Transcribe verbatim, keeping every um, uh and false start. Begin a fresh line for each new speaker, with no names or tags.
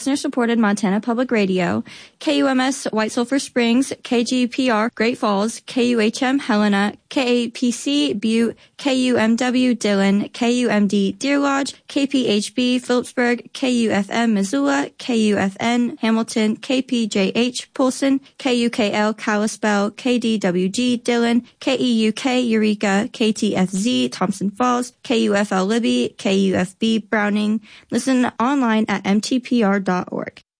Listener-supported Montana Public Radio, K U M S White Sulphur Springs, K G P R Great Falls, K U H M Helena, K A P C Butte, K U M W Dillon, K U M D Deer Lodge, K P H B Phillipsburg, K U F M Missoula, K U F N Hamilton, K P J H Polson, K U K L Kalispell, K D W G Dillon, K E U K Eureka, K T F Z Thompson Falls, K U F L Libby, K U F B Browning. Listen online at M T P R dot org.